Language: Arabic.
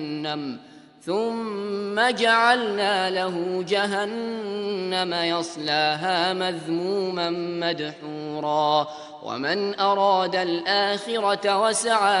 ثم جعلنا له جهنم يصلاها مذموما مدحورا ومن أراد الآخرة وسعى